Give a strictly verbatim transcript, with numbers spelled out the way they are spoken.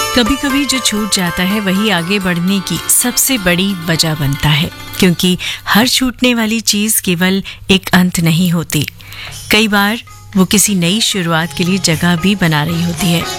कभी कभी जो छूट जाता है वही आगे बढ़ने की सबसे बड़ी वजह बनता है, क्योंकि हर छूटने वाली चीज केवल एक अंत नहीं होती। कई बार वो किसी नई शुरुआत के लिए जगह भी बना रही होती है।